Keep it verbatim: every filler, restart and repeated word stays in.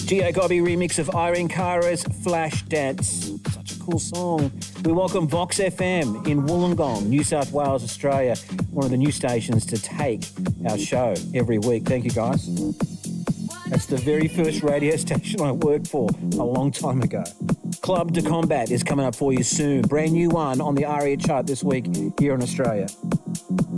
Giacobbe remix of Irene Cara's Flash Dance. Such a cool song. We welcome Vox F M in Wollongong, New South Wales, Australia. One of the new stations to take our show every week. Thank you, guys. That's the very first radio station I worked for a long time ago. Club de Combat is coming up for you soon. Brand new one on the ARIA chart this week here in Australia.